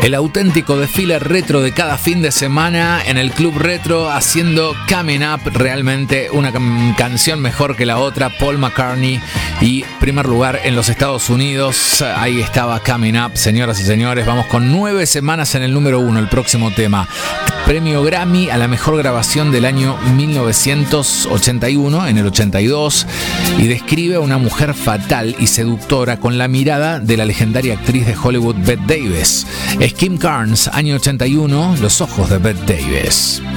El auténtico desfile retro de cada fin de semana en el Club Retro, haciendo Coming Up, realmente una canción mejor que la otra. Paul McCartney, y primer lugar en los Estados Unidos. Ahí estaba Coming Up, señoras y señores. Vamos con 9 semanas en el número 1, el próximo tema. Premio Grammy a la mejor grabación del año 1981, en el 82, y describe a una mujer fatal y seductora con la mirada de la legendaria actriz de Hollywood Bette Davis. Es Kim Carnes, año 81, Los ojos de Bette Davis.